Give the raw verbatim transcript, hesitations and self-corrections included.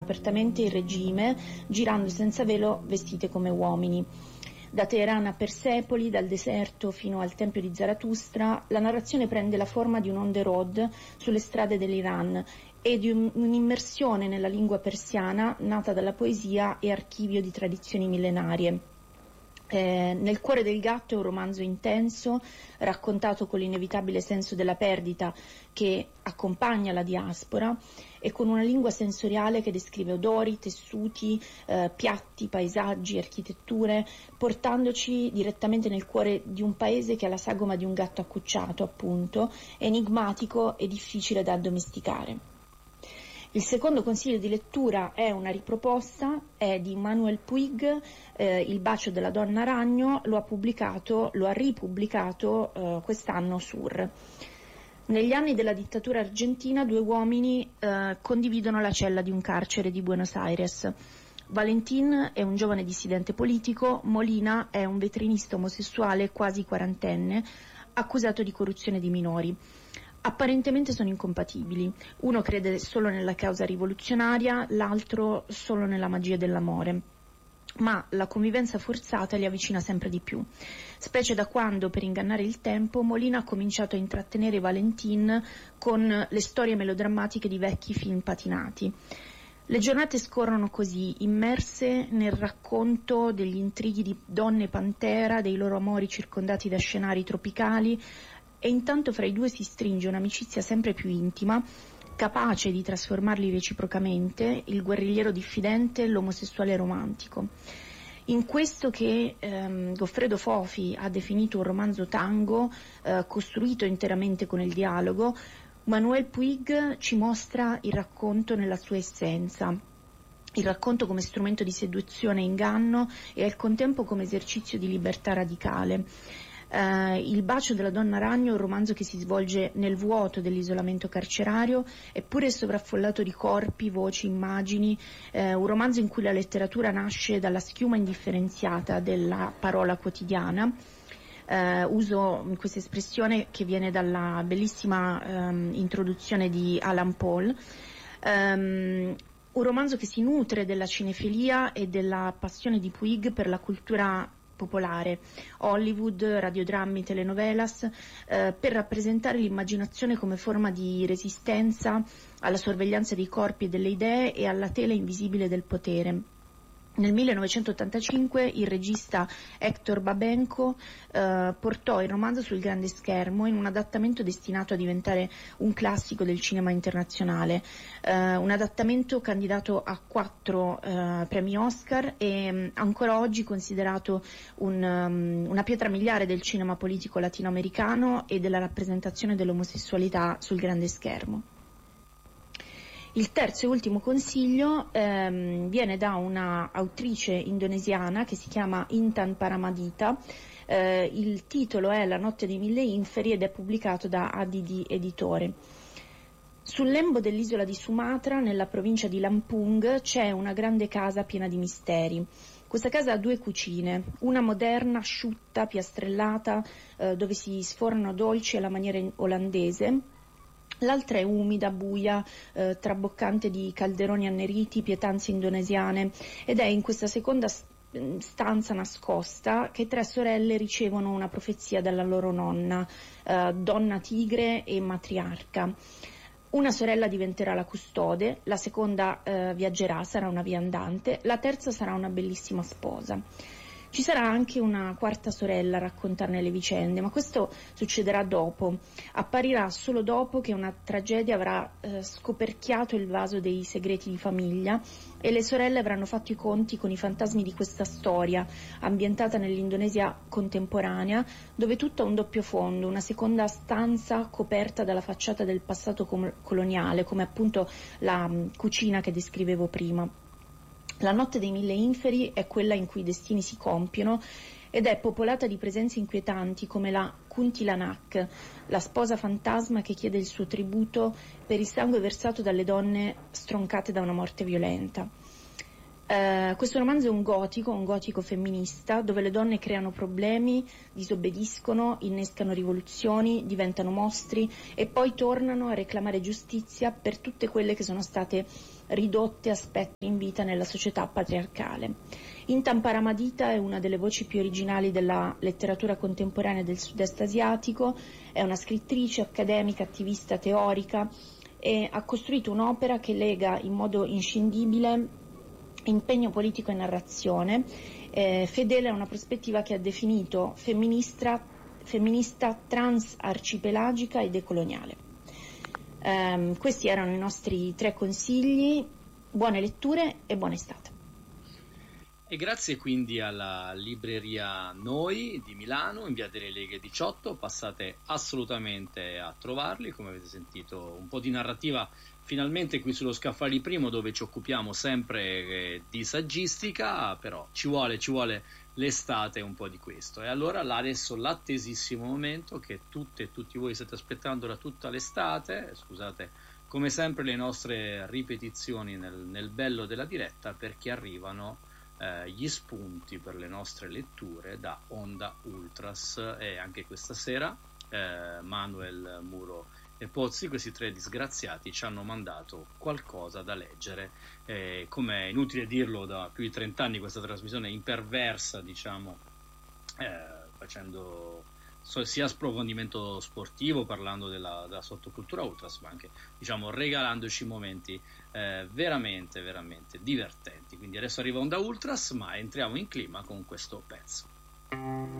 apertamente il regime, girando senza velo vestite come uomini. Da Teheran a Persepoli, dal deserto fino al tempio di Zarathustra, la narrazione prende la forma di un on the road sulle strade dell'Iran e di un, un'immersione nella lingua persiana nata dalla poesia e archivio di tradizioni millenarie. Eh, Nel cuore del gatto è un romanzo intenso, raccontato con l'inevitabile senso della perdita che accompagna la diaspora e con una lingua sensoriale che descrive odori, tessuti, eh, piatti, paesaggi, architetture, portandoci direttamente nel cuore di un paese che ha la sagoma di un gatto accucciato, appunto, enigmatico e difficile da addomesticare. Il secondo consiglio di lettura è una riproposta, è di Manuel Puig, eh, Il bacio della donna ragno, lo ha pubblicato, lo ha ripubblicato eh, quest'anno Sur. Negli anni della dittatura argentina due uomini eh, condividono la cella di un carcere di Buenos Aires. Valentin è un giovane dissidente politico, Molina è un veterinista omosessuale quasi quarantenne, accusato di corruzione di minori. Apparentemente sono incompatibili, uno crede solo nella causa rivoluzionaria, l'altro solo nella magia dell'amore, ma la convivenza forzata li avvicina sempre di più, specie da quando, per ingannare il tempo, Molina ha cominciato a intrattenere Valentin con le storie melodrammatiche di vecchi film patinati. Le giornate scorrono così, immerse nel racconto degli intrighi di donne pantera, dei loro amori circondati da scenari tropicali, e intanto fra i due si stringe un'amicizia sempre più intima, capace di trasformarli reciprocamente, il guerrigliero diffidente e l'omosessuale romantico. In questo che ehm, Goffredo Fofi ha definito un romanzo tango, eh, costruito interamente con il dialogo, Manuel Puig ci mostra il racconto nella sua essenza. Il racconto come strumento di seduzione e inganno e al contempo come esercizio di libertà radicale. Uh, Il bacio della donna ragno è un romanzo che si svolge nel vuoto dell'isolamento carcerario, eppure sovraffollato di corpi, voci, immagini, uh, un romanzo in cui la letteratura nasce dalla schiuma indifferenziata della parola quotidiana. Uh, uso questa espressione che viene dalla bellissima um, introduzione di Alan Paul. Um, un romanzo che si nutre della cinefilia e della passione di Puig per la cultura popolare, Hollywood, radiodrammi, telenovelas, eh, per rappresentare l'immaginazione come forma di resistenza alla sorveglianza dei corpi e delle idee e alla tela invisibile del potere. Nel millenovecentottantacinque il regista Hector Babenco eh, portò il romanzo sul grande schermo in un adattamento destinato a diventare un classico del cinema internazionale, eh, un adattamento candidato a quattro eh, premi Oscar e mh, ancora oggi considerato un, um, una pietra miliare del cinema politico latinoamericano e della rappresentazione dell'omosessualità sul grande schermo. Il terzo e ultimo consiglio ehm, viene da una autrice indonesiana che si chiama Intan Paramadita. Eh, il titolo è La notte dei mille inferi ed è pubblicato da A D D Editore. Sul lembo dell'isola di Sumatra, nella provincia di Lampung, c'è una grande casa piena di misteri. Questa casa ha due cucine, una moderna, asciutta, piastrellata, eh, dove si sfornano dolci alla maniera olandese. L'altra è umida, buia, eh, traboccante di calderoni anneriti, pietanze indonesiane, ed è in questa seconda stanza nascosta che tre sorelle ricevono una profezia dalla loro nonna, eh, donna tigre e matriarca. Una sorella diventerà la custode, la seconda eh, viaggerà, sarà una viandante, la terza sarà una bellissima sposa. Ci sarà anche una quarta sorella a raccontarne le vicende, ma questo succederà dopo. Apparirà solo dopo che una tragedia avrà eh, scoperchiato il vaso dei segreti di famiglia e le sorelle avranno fatto i conti con i fantasmi di questa storia, ambientata nell'Indonesia contemporanea, dove tutto ha un doppio fondo, una seconda stanza coperta dalla facciata del passato com- coloniale, come appunto la mh, cucina che descrivevo prima. La notte dei mille inferi è quella in cui i destini si compiono ed è popolata di presenze inquietanti come la Kuntilanak, la sposa fantasma che chiede il suo tributo per il sangue versato dalle donne stroncate da una morte violenta. Uh, questo romanzo è un gotico, un gotico femminista, dove le donne creano problemi, disobbediscono, innescano rivoluzioni, diventano mostri e poi tornano a reclamare giustizia per tutte quelle che sono state ridotte a spettri in vita nella società patriarcale. Intan Paramaditha è una delle voci più originali della letteratura contemporanea del sud-est asiatico, è una scrittrice, accademica, attivista, teorica e ha costruito un'opera che lega in modo inscindibile impegno politico e narrazione, eh, fedele a una prospettiva che ha definito femminista, femminista trans-arcipelagica e decoloniale. Um, questi erano i nostri tre consigli, buone letture e buona estate. E grazie quindi alla libreria Noi di Milano, in via delle Leghe diciotto, passate assolutamente a trovarli, come avete sentito un po' di narrativa finalmente qui sullo Scaffali Primo, dove ci occupiamo sempre eh, di saggistica, però ci vuole, ci vuole l'estate un po' di questo. E allora adesso l'attesissimo momento che tutte e tutti voi state aspettando da tutta l'estate, scusate come sempre le nostre ripetizioni nel, nel bello della diretta, perché arrivano eh, gli spunti per le nostre letture da Onda Ultras, e anche questa sera eh, Manuel Muro e Pozzi, questi tre disgraziati, ci hanno mandato qualcosa da leggere. Eh, come è inutile dirlo, da più di trenta anni questa trasmissione imperversa, diciamo, eh, facendo so, sia approfondimento sportivo, parlando della, della sottocultura ultras, ma anche, diciamo, regalandoci momenti eh, veramente, veramente divertenti. Quindi adesso arriva Onda Ultras, ma entriamo in clima con questo pezzo.